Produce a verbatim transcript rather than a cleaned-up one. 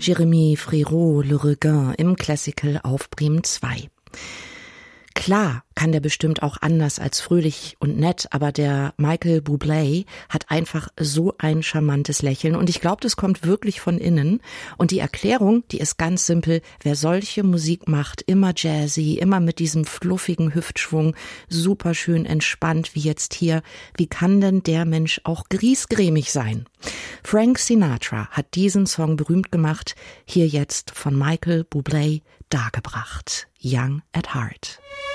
Jérémy Frérot, Le Requin im Classical auf Bremen zwei. Klar kann der bestimmt auch anders als fröhlich und nett, aber der Michael Bublé hat einfach so ein charmantes Lächeln und ich glaube, das kommt wirklich von innen und die Erklärung, die ist ganz simpel, wer solche Musik macht, immer jazzy, immer mit diesem fluffigen Hüftschwung, super schön entspannt wie jetzt hier, wie kann denn der Mensch auch griesgrämig sein? Frank Sinatra hat diesen Song berühmt gemacht, hier jetzt von Michael Bublé dargebracht, Young at Heart.